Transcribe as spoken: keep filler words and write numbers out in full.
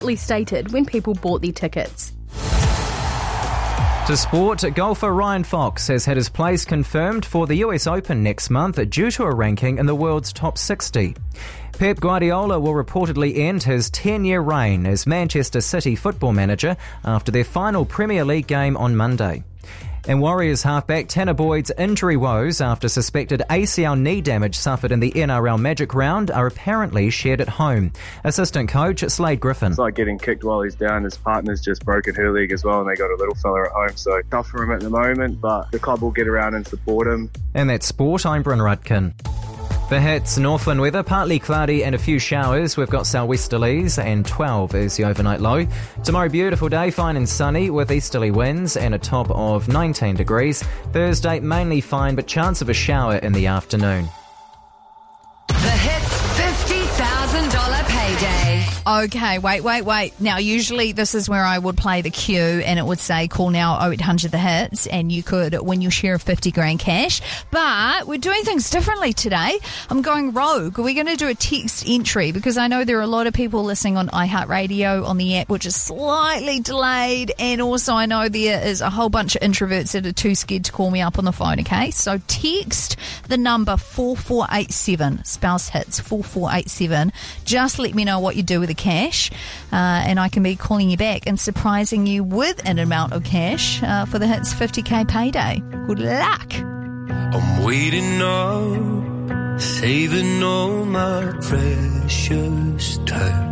stated when people bought their tickets. To sport, golfer Ryan Fox has had his place confirmed for the U S Open next month due to a ranking in the world's top sixty. Pep Guardiola will reportedly end his ten-year reign as Manchester City football manager after their final Premier League game on Monday. And Warriors halfback Tanner Boyd's injury woes after suspected A C L knee damage suffered in the N R L Magic Round are apparently shared at home. Assistant coach Slade Griffin. It's like getting kicked while he's down. His partner's just broken her leg as well, and they got a little fella at home, so tough for him at the moment, but the club will get around and support him. And that's sport, I'm Bryn Rudkin. The Hits, Northland weather, partly cloudy and a few showers. We've got southwesterlies and twelve is the overnight low. Tomorrow, beautiful day, fine and sunny with easterly winds and a top of nineteen degrees. Thursday, mainly fine but chance of a shower in the afternoon. The Hits fifty thousand dollars payday. Okay, wait, wait, wait. Now, usually this is where I would play the cue and it would say call now oh eight hundred the hits and you could win your share of fifty grand cash. But we're doing things differently today. I'm going rogue. We're going to do a text entry because I know there are a lot of people listening on iHeartRadio on the app, which is slightly delayed. And also I know there is a whole bunch of introverts that are too scared to call me up on the phone, okay? So text the number four four eight seven, spouse hits four four eight seven. Just let me know what you do with the cash, uh, and I can be calling you back and surprising you with an amount of cash uh, for the Hits fifty K payday. Good luck. I'm waiting up, saving all my precious time.